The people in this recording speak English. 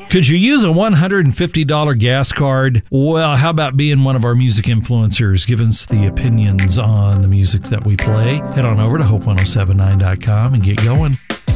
Could you use a $150 gas card? Well, how about being one of our music influencers? Give us the opinions on the music that we play. Head on over to hope1079.com and get going.